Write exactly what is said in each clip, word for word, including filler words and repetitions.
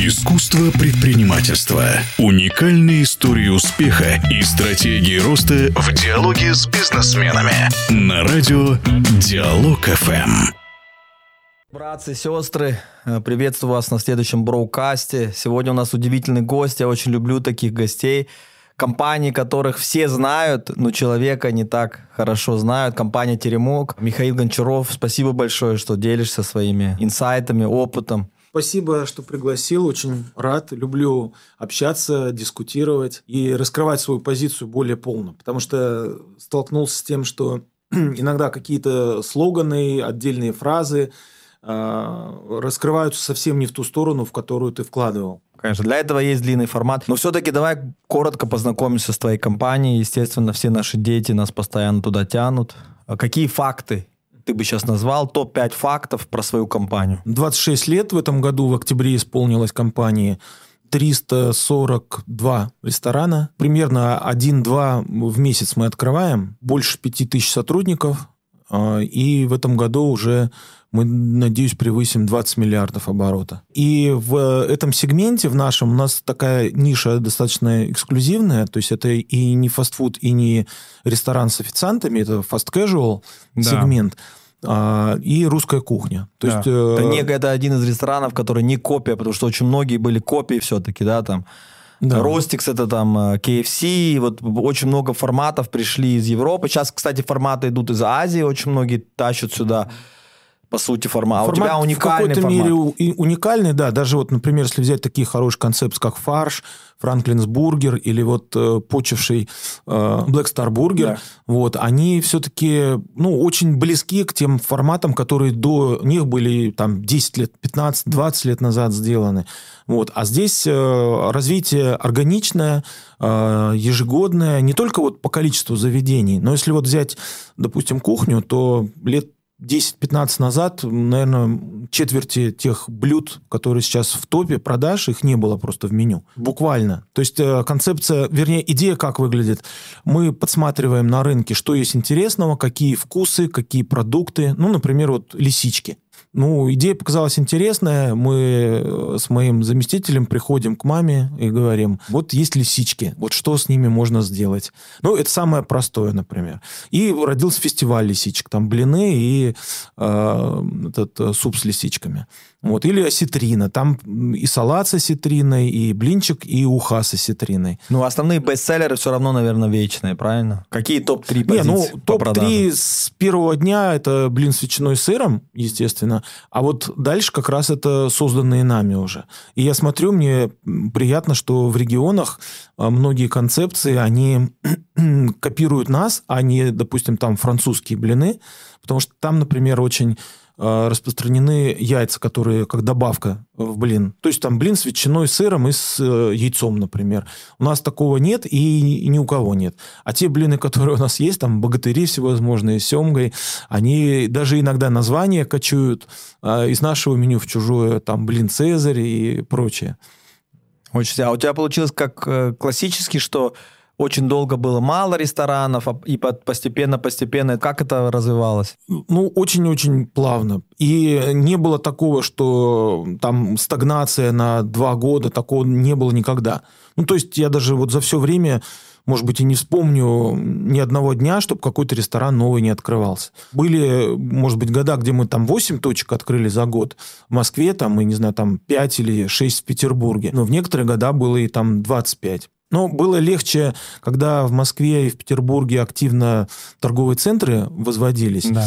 Искусство предпринимательства. Уникальные истории успеха и стратегии роста в диалоге с бизнесменами. На радио Диалог эф эм. Братцы и сестры, приветствую вас на следующем броукасте. Сегодня у нас удивительный гость. Я очень люблю таких гостей. Компании, которых все знают, но человека не так хорошо знают. Компания «Теремок». Михаил Гончаров, спасибо большое, что делишься своими инсайтами, опытом. Спасибо, что пригласил. Очень рад. Люблю общаться, дискутировать и раскрывать свою позицию более полно. Потому что столкнулся с тем, что иногда какие-то слоганы, отдельные фразы э, раскрываются совсем не в ту сторону, в которую ты вкладывал. Конечно, для этого есть длинный формат. Но все-таки давай коротко познакомимся с твоей компанией. Естественно, все наши дети нас постоянно туда тянут. Какие факты ты бы сейчас назвал? топ пять фактов про свою компанию. двадцать шесть лет в этом году, в октябре, исполнилось компании. триста сорок два ресторана. Примерно один-два в месяц мы открываем. Больше пяти тысяч сотрудников. И в этом году уже мы, надеюсь, превысим двадцать миллиардов оборота. И в этом сегменте, в нашем, у нас такая ниша достаточно эксклюзивная. То есть это и не фастфуд, и не ресторан с официантами. Это fast-casual да. сегмент. И русская кухня. То да. есть, это, не, это один из ресторанов, который не копия, потому что очень многие были копии все-таки, да, там. Да. Ростикс это там кей эф си, вот очень много форматов пришли из Европы. Сейчас, кстати, форматы идут из Азии, очень многие тащат сюда, по сути, формат. А у тебя уникальный в какой-то формат. мере уникальный, да. Даже вот, например, если взять такие хорошие концепции, как фарш, Франклинс бургер или вот э, почивший э, Black Star бургер, да. вот, они все-таки ну, очень близки к тем форматам, которые до них были там, десять лет, пятнадцать-двадцать лет назад сделаны. Вот. А здесь э, развитие органичное, э, ежегодное, не только вот по количеству заведений, но если вот взять, допустим, кухню, то лет десять-пятнадцать назад, наверное, четверти тех блюд, которые сейчас в топе продаж, их не было просто в меню. Буквально. То есть концепция, вернее, идея как выглядит. Мы подсматриваем на рынке, что есть интересного, какие вкусы, какие продукты. Ну, например, вот лисички. Ну, идея показалась интересная. Мы с моим заместителем приходим к маме и говорим, вот есть лисички, вот что с ними можно сделать? Ну, это самое простое, например. И родился фестиваль лисичек. Там блины и э, этот, суп с лисичками. Вот. Или осетрина. Там и салат с осетриной, и блинчик, и уха с осетриной. Ну, основные бестселлеры все равно, наверное, вечные, правильно? Какие топ-три позиции? Не, ну, топ-три с первого дня это блин с ветчиной и сыром, естественно. А вот дальше как раз это созданные нами уже. И я смотрю, мне приятно, что в регионах многие концепции, они копируют нас, а не, допустим, там французские блины. Потому что там, например, очень распространены яйца, которые как добавка в блин. То есть там блин с ветчиной, сыром и с яйцом, например. У нас такого нет и ни у кого нет. А те блины, которые у нас есть, там богатыри всевозможные, с семгой, они даже иногда названия кочуют из нашего меню в чужое, там блин Цезарь и прочее. Очень. А у тебя получилось как классически, что очень долго было мало ресторанов, и постепенно-постепенно. Как это развивалось? Ну, очень-очень плавно. И не было такого, что там стагнация на два года, такого не было никогда. Ну, то есть я даже вот за все время, может быть, и не вспомню ни одного дня, чтобы какой-то ресторан новый не открывался. Были, может быть, года, где мы там восемь точек открыли за год. В Москве там, мы не знаю, там пять или шесть в Петербурге. Но в некоторые года было и там двадцать пять. Но было легче, когда в Москве и в Петербурге активно торговые центры возводились. Да.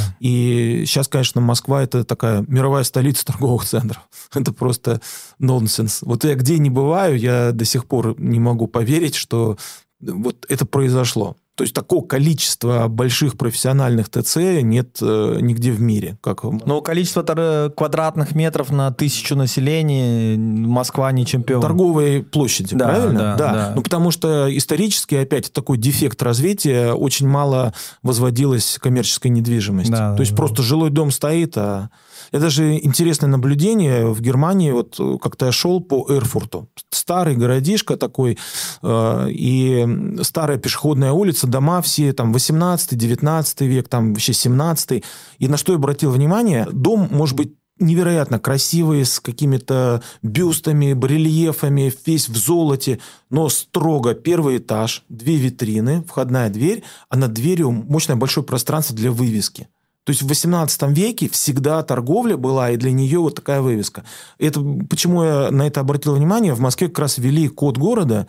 И сейчас, конечно, Москва – это такая мировая столица торговых центров. Это просто нонсенс. Вот я где не бываю, я до сих пор не могу поверить, что вот это произошло. То есть такого количества больших профессиональных ТЦ нет э, нигде в мире. Как... Но количество квадратных метров на тысячу населения Москва не чемпион. Торговой площади, да, правильно? Да, да. да. Ну, потому что исторически, опять, такой дефект развития, очень мало возводилось коммерческой недвижимости. Да, То да, есть да. просто жилой дом стоит, а... Это даже интересное наблюдение. В Германии вот как-то я шел по Эрфурту. Старый городишко такой, э, и старая пешеходная улица, дома все там восемнадцатый, девятнадцатый век, там вообще семнадцатый. И на что я обратил внимание, дом может быть невероятно красивые, с какими-то бюстами, барельефами, весь в золоте, но строго первый этаж, две витрины, входная дверь, а над дверью мощное большое пространство для вывески. То есть в восемнадцатом веке всегда торговля была, и для нее вот такая вывеска. Это, почему я на это обратил внимание, в Москве как раз ввели код города,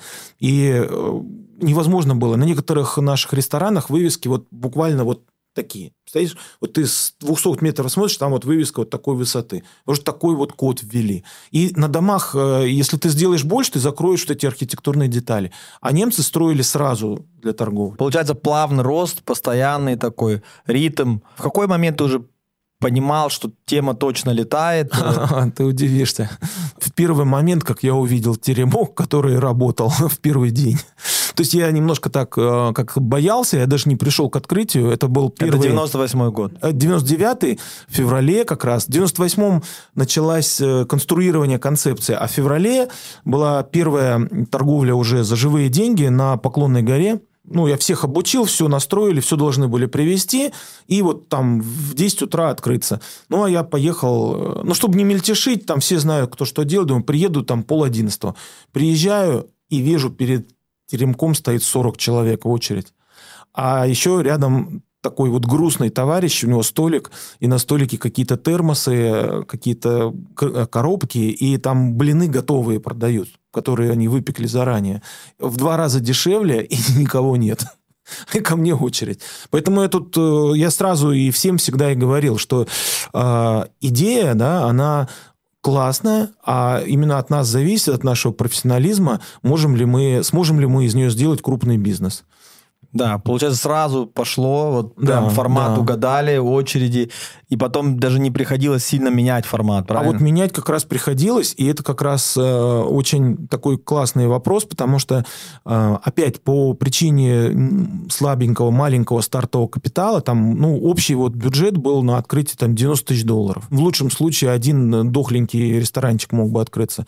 и невозможно было. На некоторых наших ресторанах вывески вот буквально вот такие. Стоишь, вот ты с двухсот метров смотришь, там вот вывеска вот такой высоты. Потому что такой вот код ввели. И на домах, если ты сделаешь больше, ты закроешь вот эти архитектурные детали. А немцы строили сразу для торговли. Получается, плавный рост, постоянный такой ритм. В какой момент ты уже понимал, что тема точно летает? Ты удивишься. В первый момент, как я увидел теремок, который работал в первый день. То есть я немножко так как боялся, я даже не пришел к открытию. Это был первый... Это девяносто восьмой год. девяносто девятый, в феврале как раз. В девяносто восьмом началось конструирование концепции, а в феврале была первая торговля уже за живые деньги на Поклонной горе. Ну, я всех обучил, все настроили, все должны были привезти, и вот там в десять утра открыться. Ну, а я поехал, ну, чтобы не мельтешить, там все знают, кто что делает, думаю, приеду там пол одиннадцатого. Приезжаю и вижу, перед теремком стоит сорок человек в очередь. А еще рядом такой вот грустный товарищ, у него столик, и на столике какие-то термосы, какие-то коробки, и там блины готовые продают, которые они выпекли заранее. В два раза дешевле, и никого нет. И ко мне очередь. Поэтому я тут, я сразу и всем всегда и говорил, что э, идея, да, она классная, а именно от нас зависит, от нашего профессионализма, можем ли мы, сможем ли мы из нее сделать крупный бизнес. Да, получается, сразу пошло, вот прям да, формат да. угадали, очереди, и потом даже не приходилось сильно менять формат, правильно? А вот менять как раз приходилось, и это как раз э, очень такой классный вопрос, потому что, э, опять, по причине слабенького, маленького стартового капитала, там, ну, общий вот бюджет был на открытие там девяносто тысяч долларов. В лучшем случае один дохленький ресторанчик мог бы открыться.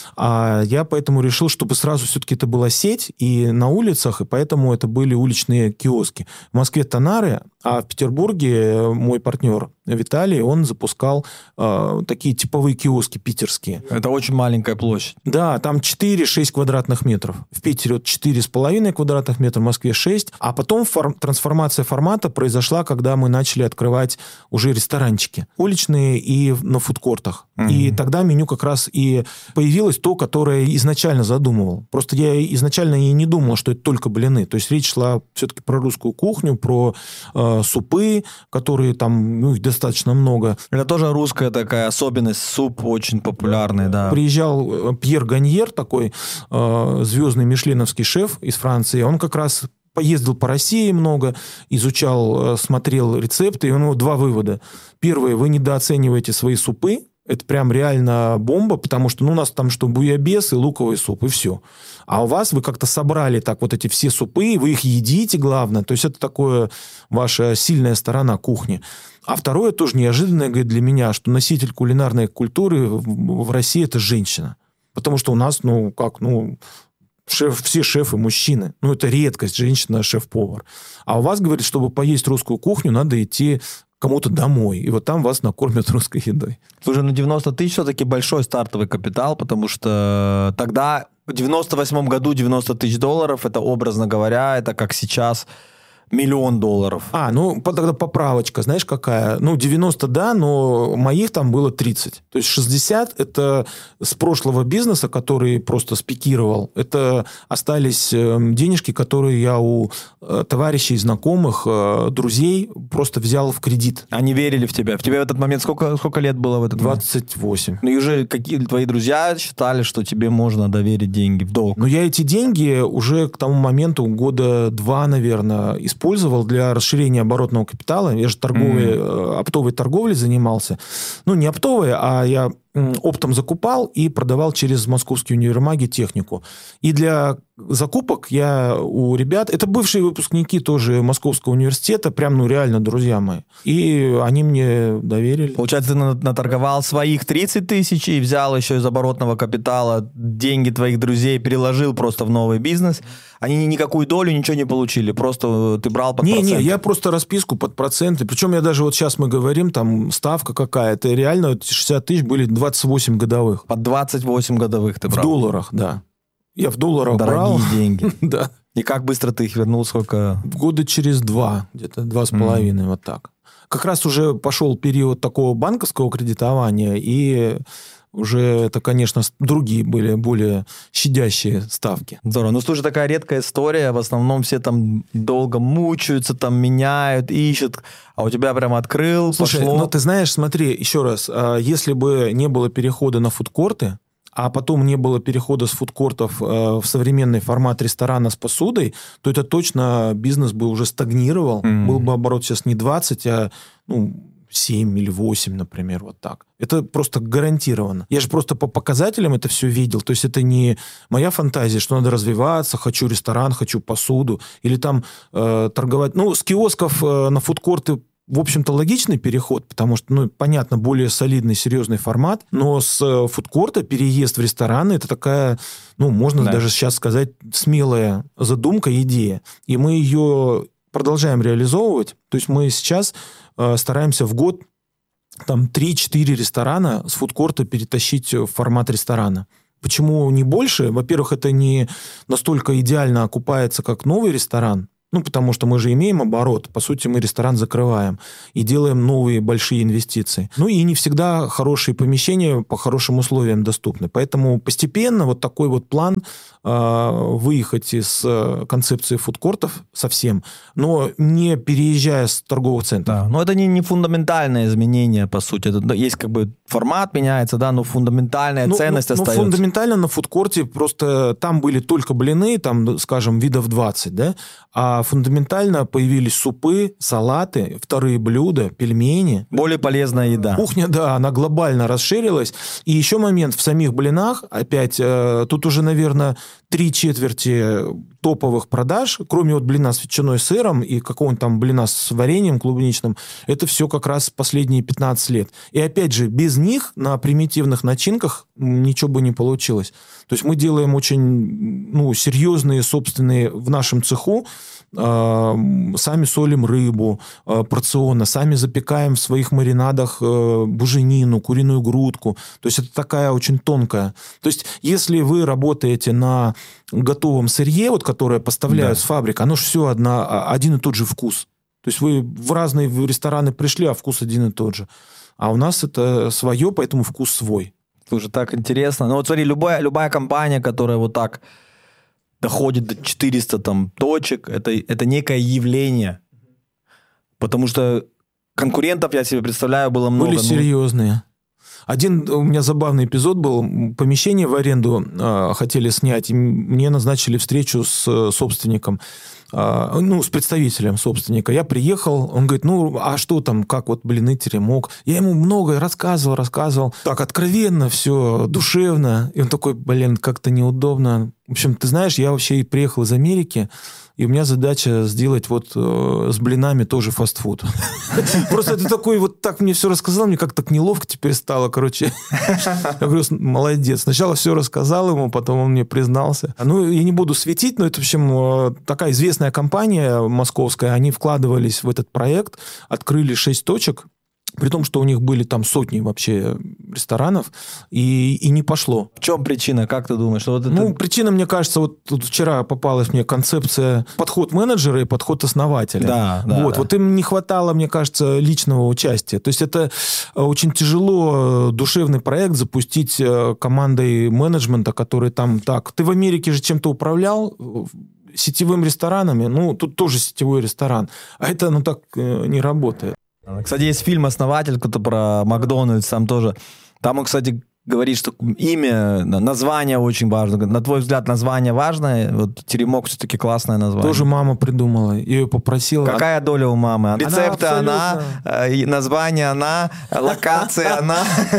А я поэтому решил, чтобы сразу все-таки это была сеть и на улицах, и поэтому это были уличные киоски. В Москве Танары, а в Петербурге мой партнер Виталий, он запускал э, такие типовые киоски питерские. Это очень маленькая площадь. Да, там четыре-шесть квадратных метров. В Питере вот четыре с половиной квадратных метров, в Москве шесть. А потом фор- трансформация формата произошла, когда мы начали открывать уже ресторанчики. Уличные и на фудкортах. Mm-hmm. И тогда меню как раз и появилось то, которое изначально задумывал. Просто я изначально и не думал, что это только блины. То есть речь шла все-таки про русскую кухню, про э, супы, которые там, ну, их достаточно много. Это тоже русская такая особенность, суп очень популярный, да. Приезжал Пьер Ганьер, такой э, звездный мишленовский шеф из Франции, он как раз поездил по России много, изучал, смотрел рецепты, и у него два вывода. Первый, вы недооцениваете свои супы, это прям реально бомба, потому что ну, у нас там что, буябес и луковый суп, и все. А у вас вы как-то собрали так вот эти все супы, вы их едите, главное. То есть это такое ваша сильная сторона кухни. А второе, тоже неожиданное, говорит, для меня, что носитель кулинарной культуры в, в России – это женщина. Потому что у нас, ну, как, ну... Шеф, все шефы мужчины. Ну, это редкость, женщина шеф-повар. А у вас, говорит, чтобы поесть русскую кухню, надо идти кому-то домой. И вот там вас накормят русской едой. Слушай, ну девяносто тысяч все-таки большой стартовый капитал, потому что тогда, в девяносто восьмом году девяносто тысяч долларов, это, образно говоря, это как сейчас миллион долларов. А, ну, тогда поправочка, знаешь, какая? Ну, девяносто, да, но моих там было тридцать. То есть шестьдесят – это с прошлого бизнеса, который просто спикировал. Это остались денежки, которые я у товарищей, знакомых, друзей просто взял в кредит. Они верили в тебя? В тебе в этот момент сколько, сколько лет было в этот момент? двадцать восемь. Ну, и уже какие твои друзья считали, что тебе можно доверить деньги в долг? Ну, я эти деньги уже к тому моменту, года два, наверное, использовал. использовал для расширения оборотного капитала. Я же торговой, mm-hmm. оптовой торговлей занимался. Ну, не оптовой, а я оптом закупал и продавал через московские универмаги технику. И для закупок я у ребят... Это бывшие выпускники тоже Московского университета, прям, ну, реально друзья мои. И они мне доверили. Получается, ты наторговал своих тридцать тысяч и взял еще из оборотного капитала деньги твоих друзей, переложил просто в новый бизнес. Они никакую долю, ничего не получили, просто ты брал под проценты. Не-не, я просто расписку под проценты. Причем я даже вот сейчас мы говорим, там ставка какая-то. Реально шестьдесят тысяч были двадцать восемь годовых. Под двадцать восемь годовых ты брал? В долларах, да. Я в долларах брал. Дорогие деньги. Да. И как быстро ты их вернул? Сколько? Года через два, где-то два с половиной, вот так. Как раз уже пошел период такого банковского кредитования, и уже это, конечно, другие были, более щадящие ставки. Здорово. Ну, слушай, такая редкая история. В основном все там долго мучаются, там меняют, ищут. А у тебя прям открыл, Слушай, пошло. ну ты знаешь, смотри, еще раз. Если бы не было перехода на фудкорты, а потом не было перехода с фудкортов в современный формат ресторана с посудой, то это точно бизнес бы уже стагнировал. Mm-hmm. Был бы оборот сейчас не двадцать, а ну, семь или восемь, например, вот так. Это просто гарантированно. Я же просто по показателям это все видел. То есть это не моя фантазия, что надо развиваться, хочу ресторан, хочу посуду, или там э, торговать. Ну, с киосков э, на фудкорты, в общем-то, логичный переход, потому что, ну, понятно, более солидный, серьезный формат, но с фудкорта переезд в рестораны – это такая, ну, можно да. даже сейчас сказать, смелая задумка, идея. И мы ее продолжаем реализовывать. То есть мы сейчас э, стараемся в год там три-четыре ресторана с фудкорта перетащить в формат ресторана. Почему не больше? Во-первых, это не настолько идеально окупается, как новый ресторан. Ну, потому что мы же имеем оборот. По сути, мы ресторан закрываем и делаем новые большие инвестиции. Ну, и не всегда хорошие помещения по хорошим условиям доступны. Поэтому постепенно вот такой вот план э, выехать из э, концепции фудкортов совсем, но не переезжая с торговых центров. Да, но это не, не фундаментальное изменение, по сути. Это, есть как бы формат меняется, да, но фундаментальная ну, ценность ну, остается. Ну, фундаментально на фудкорте просто там были только блины, там, скажем, видов двадцать, да, а фундаментально появились супы, салаты, вторые блюда, пельмени. Более полезная еда. Кухня, да, она глобально расширилась. И еще момент в самих блинах, опять, э, тут уже, наверное, три четверти топовых продаж, кроме вот блина с ветчиной и сыром и какого-нибудь там блина с вареньем клубничным, это все как раз последние пятнадцать лет. И опять же, без них на примитивных начинках ничего бы не получилось. То есть мы делаем очень ну, серьезные собственные в нашем цеху, сами солим рыбу порционно, сами запекаем в своих маринадах буженину, куриную грудку. То есть это такая очень тонкая. То есть если вы работаете на готовом сырье, вот, которое поставляют да. с фабрик, оно же все одна, один и тот же вкус. То есть вы в разные рестораны пришли, а вкус один и тот же. А у нас это свое, поэтому вкус свой. Слушай, так интересно. Ну вот смотри, любая, любая компания, которая вот так доходит до четырёхсот там, точек, это, это некое явление. Потому что конкурентов, я себе представляю, было много. Были серьезные. Один у меня забавный эпизод был. Помещение в аренду э, хотели снять, и мне назначили встречу с собственником, э, ну, с представителем собственника. Я приехал, он говорит, ну, а что там, как вот блины, теремок? Я ему много рассказывал, рассказывал. Так откровенно все, душевно. И он такой, блин, как-то неудобно. В общем, ты знаешь, я вообще приехал из Америки, и у меня задача сделать вот э, с блинами тоже фастфуд. Просто ты такой вот так мне все рассказал, мне как-то так неловко теперь стало, короче. Я говорю, молодец. Сначала все рассказал ему, потом он мне признался. Ну, я не буду светить, но это, в общем, такая известная компания московская, они вкладывались в этот проект, открыли шесть точек, при том, что у них были там сотни вообще ресторанов, и, и не пошло. В чем причина, как ты думаешь? Вот это... Ну, причина, мне кажется, вот тут вчера попалась мне концепция подход менеджера и подход основателя. Да, да, вот, да. вот им не хватало, мне кажется, личного участия. То есть это очень тяжело душевный проект запустить командой менеджмента, который там так... Ты в Америке же чем-то управлял, сетевым ресторанами, ну, тут тоже сетевой ресторан, а это, ну, так не работает. Кстати, есть фильм «Основатель», кто-то про Макдональдс, там тоже. Там он, кстати, говорит, что имя, название очень важно. На твой взгляд, название важное? Вот «Теремок» все-таки классное название. Тоже мама придумала. Я ее попросила. Какая доля у мамы? Рецепты она, она название она, локация она.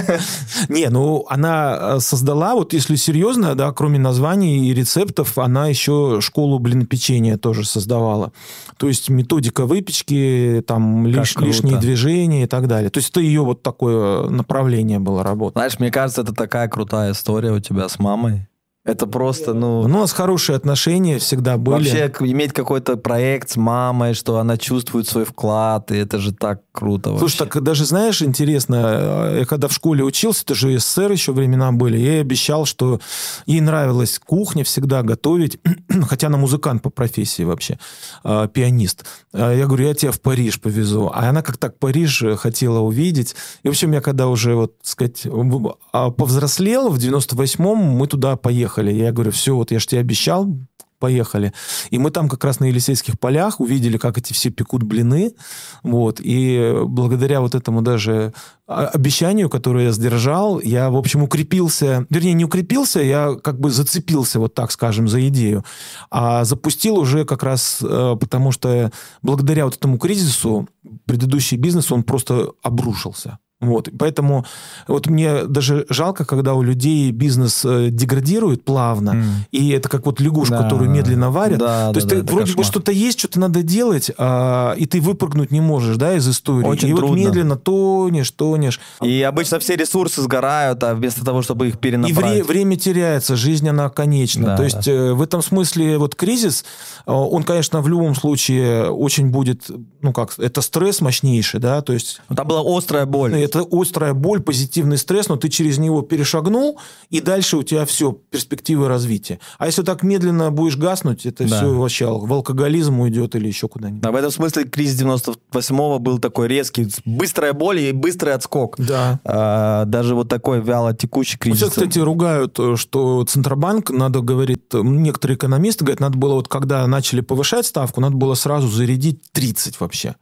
Не, ну она создала, вот если серьезно, да, кроме названий и рецептов, она еще школу блинопечения тоже создавала. То есть методика выпечки, там лиш, лишние движения и так далее. То есть это ее вот такое направление было работы. Знаешь, мне кажется, это такая крутая история у тебя с мамой. Это просто, ну... У нас хорошие отношения всегда были. Вообще иметь какой-то проект с мамой, что она чувствует свой вклад, и это же так круто вообще. Слушай, так даже, знаешь, интересно, я когда в школе учился, это же СССР еще времена были, я ей обещал, что ей нравилась кухня всегда готовить, хотя она музыкант по профессии вообще, пианист. Я говорю, я тебя в Париж повезу. А она как так Париж хотела увидеть. И, в общем, я когда уже, вот, так сказать, повзрослел, в девяносто восьмом мы туда поехали. Я говорю, все, вот я же тебе обещал, поехали. И мы там как раз на Елисейских полях увидели, как эти все пекут блины. Вот. И благодаря вот этому даже обещанию, которое я сдержал, я, в общем, укрепился. Вернее, не укрепился, я как бы зацепился, вот так скажем, за идею. А запустил уже как раз потому, что благодаря вот этому кризису предыдущий бизнес, он просто обрушился. Вот. Поэтому вот мне даже жалко, когда у людей бизнес деградирует плавно, mm. и это как вот лягушку, да, которую медленно варят. Да, То да, есть да, ты, вроде кошмар. бы что-то есть, что-то надо делать, а, и ты выпрыгнуть не можешь, да, из истории. Очень и трудно. Вот медленно тонешь, тонешь. И обычно все ресурсы сгорают, а вместо того, чтобы их перенаправить. И вре- время теряется, жизнь, она конечна. Да, То есть да. в этом смысле вот кризис, он, конечно, в любом случае очень будет, ну как, это стресс мощнейший, да, то есть... Там была острая боль. Это острая боль, позитивный стресс, но ты через него перешагнул, и дальше у тебя все, перспективы развития. А если так медленно будешь гаснуть, это да. все вообще в алкоголизм уйдет или еще куда-нибудь. Да, в этом смысле кризис девяносто восьмого был такой резкий, быстрая боль и быстрый отскок. Да. А, даже вот такой вяло текущий кризис. Сейчас, кстати, ругают, что Центробанк, надо, говорит, некоторые экономисты говорят, надо было вот когда начали повышать ставку, надо было сразу зарядить тридцать вообще.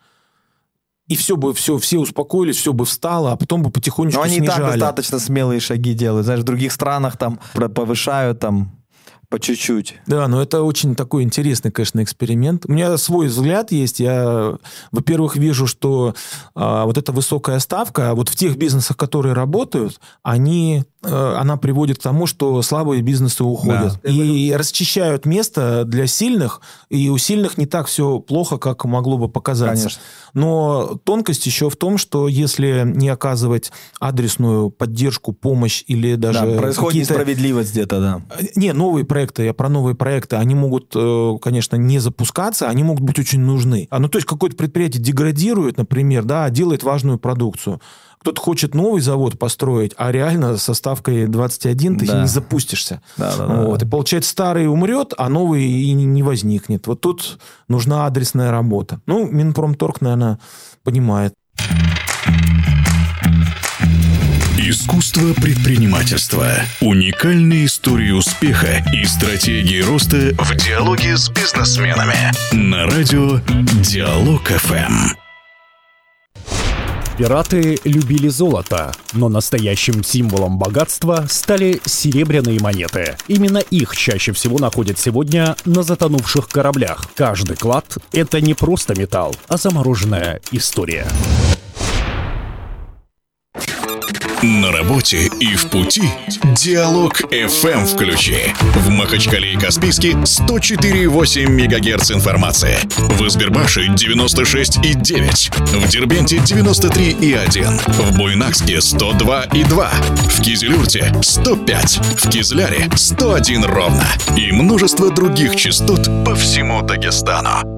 И все бы, все, все успокоились, все бы встало, а потом бы потихонечку снижали. Но они снижали. и так достаточно смелые шаги делают. Знаешь, в других странах там повышают там по чуть-чуть. Да, но это очень такой интересный, конечно, эксперимент. У меня свой взгляд есть. Я, во-первых, вижу, что а, вот эта высокая ставка, вот в тех бизнесах, которые работают, они, а, она приводит к тому, что слабые бизнесы уходят. Да. И расчищают место для сильных, и у сильных не так все плохо, как могло бы показаться. Конечно. Но тонкость еще в том, что если не оказывать адресную поддержку, помощь или даже... Да, происходит несправедливость где-то, да. Не, новые проекты, я про новые проекты, они могут, конечно, не запускаться, они могут быть очень нужны. А, ну, то есть какое-то предприятие деградирует, например, да, делает важную продукцию. Кто-то хочет новый завод построить, а реально со ставкой двадцать один ты да. не запустишься. Да, да, вот. да. И получается, старый умрет, а новый и не возникнет. Вот тут нужна адресная работа. Ну, Минпромторг, наверное, понимает. Искусство предпринимательства. Уникальные истории успеха и стратегии роста в диалоге с бизнесменами. На радио Диалог эф эм. Пираты любили золото, но настоящим символом богатства стали серебряные монеты. Именно их чаще всего находят сегодня на затонувших кораблях. Каждый клад — это не просто металл, а замороженная история. На работе и в пути Диалог эф эм включи. В Махачкале и Каспийске сто четыре и восемь мегагерц информации. В Избербаше девяносто шесть и девять. В Дербенте девяносто три и один. В Буйнакске сто два и два. В Кизилюрте сто пять. В Кизляре сто один ровно. И множество других частот по всему Дагестану.